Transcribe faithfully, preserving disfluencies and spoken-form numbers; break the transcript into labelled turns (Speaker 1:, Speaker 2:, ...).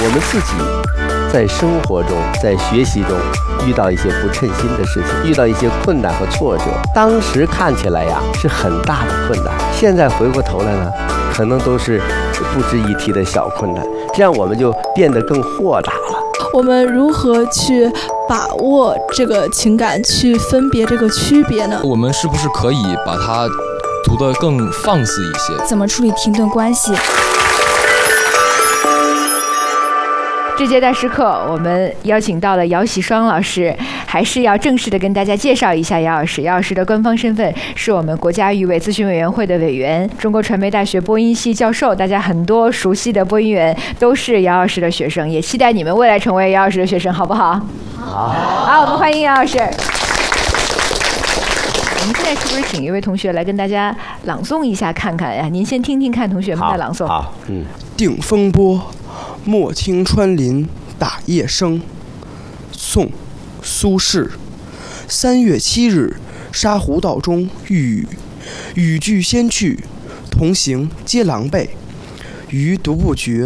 Speaker 1: 我们自己在生活中，在学习中遇到一些不称心的事情，遇到一些困难和挫折，当时看起来呀是很大的困难，现在回过头来呢，可能都是不值一提的小困难，这样我们就变得更豁达了。
Speaker 2: 我们如何去把握这个情感，去分别这个区别呢？
Speaker 3: 我们是不是可以把它读得更放肆一些？
Speaker 4: 怎么处理停顿关系？
Speaker 5: 这节大师课，我们邀请到了姚喜双老师，还是要正式的跟大家介绍一下姚老师。姚老师的官方身份是我们国家语委咨询委员会的委员，中国传媒大学播音系教授。大家很多熟悉的播音员都是姚老师的学生，也期待你们未来成为姚老师的学生，好不好？好。好，我们欢迎姚老师。我们现在是不是请一位同学来跟大家朗诵一下看看呀？您先听听看同学们的朗诵。
Speaker 1: 好，嗯。
Speaker 6: 定风波，莫听穿林打叶声。宋，苏轼。三月七日，沙湖道中遇雨，雨具先去，同行皆狼狈。余独不觉。